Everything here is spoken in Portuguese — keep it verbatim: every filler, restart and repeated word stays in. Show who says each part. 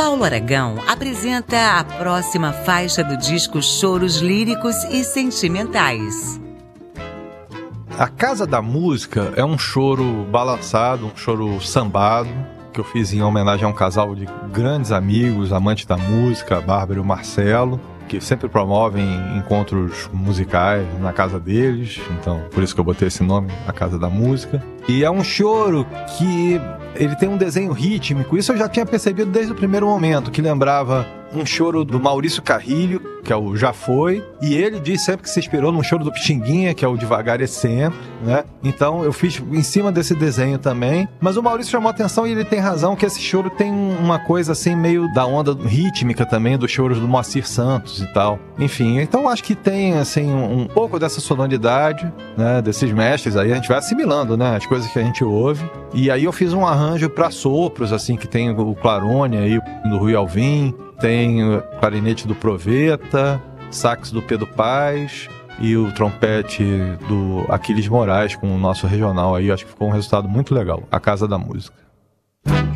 Speaker 1: Paulo Aragão apresenta a próxima faixa do disco Choros Líricos e Sentimentais.
Speaker 2: A Casa da Música é um choro balançado, um choro sambado, que eu fiz em homenagem a um casal de grandes amigos, amantes da música, a Bárbara e o Marcelo, que sempre promovem encontros musicais na casa deles, então por isso que eu botei esse nome, A Casa da Música. E é um choro que ele tem um desenho rítmico, isso eu já tinha percebido desde o primeiro momento, que lembrava um choro do Maurício Carrilho, que é o Já Foi, e ele diz sempre que se inspirou num choro do Pixinguinha, que é o Devagar e Sempre, né? Então eu fiz em cima desse desenho também, mas o Maurício chamou a atenção e ele tem razão que esse choro tem uma coisa assim meio da onda rítmica também, dos choros do Moacir Santos e tal. Enfim, então acho que tem assim um, um pouco dessa sonoridade, né, desses mestres aí, a gente vai assimilando, né, as coisas que a gente ouve. E aí eu fiz um arranjo para sopros, assim, que tem o Clarone aí, do Rui Alvim, tem o clarinete do Proveta, sax do Pedro Paz e o trompete do Aquiles Moraes com o nosso regional aí. Acho que ficou um resultado muito legal. A Casa da Música.